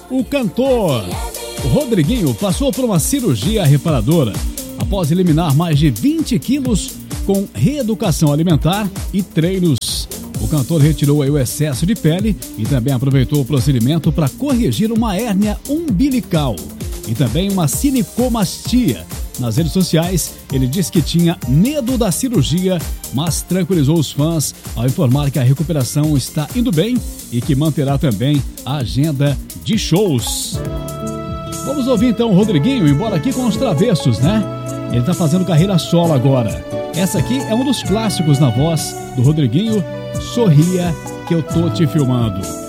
O cantor Rodriguinho passou por uma cirurgia reparadora após eliminar mais de 20 quilos com reeducação alimentar e treinos. O cantor retirou o excesso de pele e também aproveitou o procedimento para corrigir uma hérnia umbilical e também uma ginecomastia. Nas redes sociais, ele disse que tinha medo da cirurgia, mas tranquilizou os fãs ao informar que a recuperação está indo bem e que manterá também a agenda de shows. Vamos ouvir então o Rodriguinho, embora aqui com os Travessos, né? Ele está fazendo carreira solo agora. Essa aqui é um dos clássicos na voz do Rodriguinho, Sorria que eu tô te filmando.